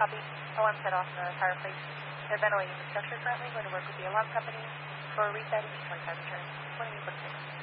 Copy. Alarm set off in the fireplace. They're ventilating the structure currently. Going to work with the alarm company. For reset, 25 returns. When are you booked in?